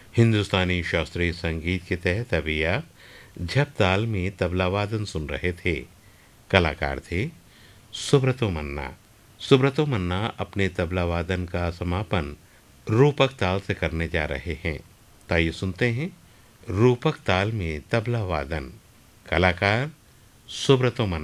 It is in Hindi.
हिंदुस्तानी शास्त्रीय संगीत के तहत अभी आप झप ताल में तबला वादन सुन रहे थे। कलाकार थे सुब्रतो मन्ना। सुब्रतो मन्ना अपने तबला वादन का समापन रूपक ताल से करने जा रहे हैं। तो आइए सुनते हैं रूपक ताल में तबला वादन। कलाकार सुब्रतो मन्ना।